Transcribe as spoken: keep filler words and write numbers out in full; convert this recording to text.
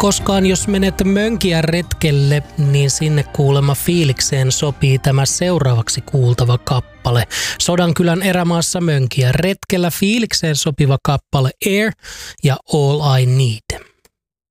koskaan jos menet Mönkiä retkelle, niin sinne kuulemma fiilikseen sopii tämä seuraavaksi kuultava kappale. Sodankylän erämaassa Mönkiä retkellä fiilikseen sopiva kappale Air ja All I Need.